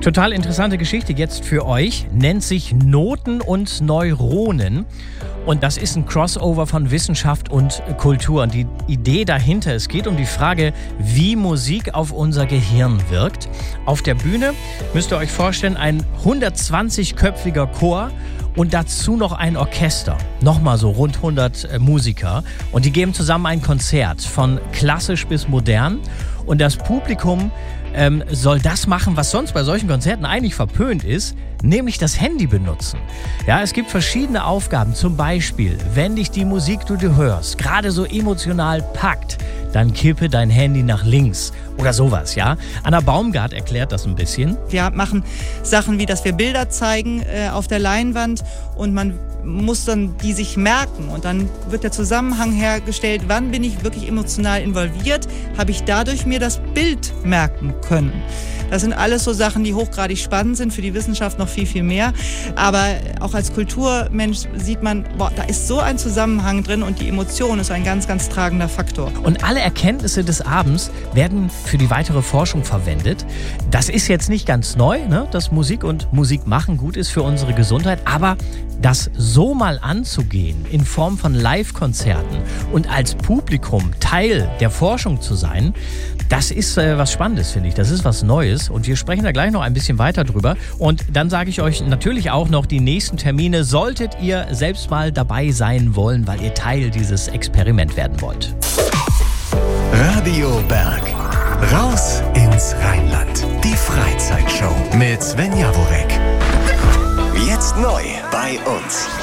Total interessante Geschichte jetzt für euch. Nennt sich Noten und Neuronen. Und das ist ein Crossover von Wissenschaft und Kultur. Und die Idee dahinter, es geht um die Frage, wie Musik auf unser Gehirn wirkt. Auf der Bühne müsst ihr euch vorstellen, ein 120-köpfiger Chor und dazu noch ein Orchester. Nochmal so rund 100 Musiker. Und die geben zusammen ein Konzert von klassisch bis modern. Und das Publikum soll das machen, was sonst bei solchen Konzerten eigentlich verpönt ist, nämlich das Handy benutzen. Ja, es gibt verschiedene Aufgaben. Zum Beispiel, wenn dich die Musik, die du hörst, gerade so emotional packt, dann kippe dein Handy nach links oder sowas, ja. Anna Baumgart erklärt das ein bisschen. Wir machen Sachen wie, dass wir Bilder zeigen auf der Leinwand und man muss dann die sich merken und dann wird der Zusammenhang hergestellt, wann bin ich wirklich emotional involviert, habe ich dadurch mir das Bild merken können. Das sind alles so Sachen, die hochgradig spannend sind, für die Wissenschaft noch viel, viel mehr. Aber auch als Kulturmensch sieht man, boah, da ist so ein Zusammenhang drin und die Emotion ist ein ganz, ganz tragender Faktor. Und alle Erkenntnisse des Abends werden für die weitere Forschung verwendet. Das ist jetzt nicht ganz neu, ne, dass Musik und Musik machen gut ist für unsere Gesundheit, aber das so mal anzugehen in Form von Live-Konzerten und als Publikum Teil der Forschung zu sein, das ist was Spannendes, finde ich. Das ist was Neues und wir sprechen da gleich noch ein bisschen weiter drüber. Und dann sage ich euch natürlich auch noch die nächsten Termine, solltet ihr selbst mal dabei sein wollen, weil ihr Teil dieses Experiment werden wollt. Radio Berg. Raus ins Rheinland. Die Freizeitshow mit Sven Jaworek. Jetzt neu bei uns.